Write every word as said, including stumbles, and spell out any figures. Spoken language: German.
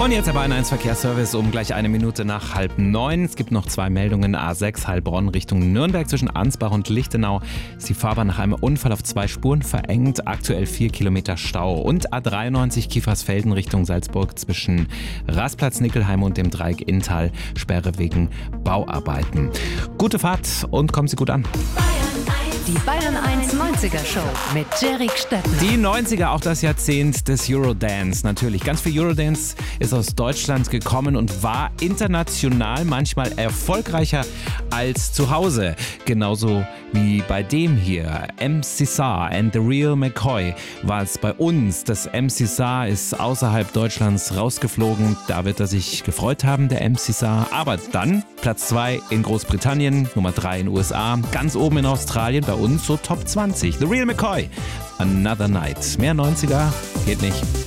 Und jetzt aber ein eins Verkehrsservice um gleich eine Minute nach halb neun. Es gibt noch zwei Meldungen. A sechs Heilbronn Richtung Nürnberg zwischen Ansbach und Lichtenau ist die Fahrbahn nach einem Unfall auf zwei Spuren verengt. Aktuell vier Kilometer Stau. Und A dreiundneunzig Kiefersfelden Richtung Salzburg zwischen Rastplatz Nickelheim und dem Dreieck Inntal. Sperre wegen Bauarbeiten. Gute Fahrt und kommen Sie gut an. Die Bayern eins neunziger Show mit Jerry Stettner. Die neunziger, auch das Jahrzehnt des Eurodance. Natürlich, ganz viel Eurodance ist aus Deutschland gekommen und war international manchmal erfolgreicher als zu Hause. Genauso wie bei dem hier, M C Sar and the Real McCoy, war es bei uns. Das M C Sar ist außerhalb Deutschlands rausgeflogen. Da wird er sich gefreut haben, der M C Sar. Aber dann Platz zwei in Großbritannien, Nummer drei in U S A, ganz oben in Australien, bei uns so Top zwanzig. The Real McCoy, Another Night. Mehr neunziger geht nicht.